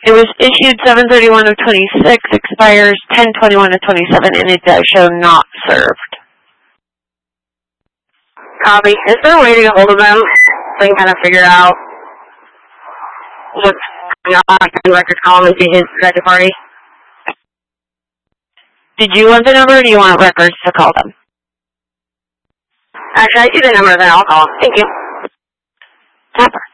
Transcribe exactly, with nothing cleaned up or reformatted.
It was issued seven thirty-one of twenty-six, expires ten twenty-one of twenty-seven, and it does show not served. Copy. Is there a way to get hold of them so I can kind of figure out what's going on? I can record call and see his record party. Did you want the number or do you want records to call them? Actually, I do the number, then I'll call. Thank you. Tapper.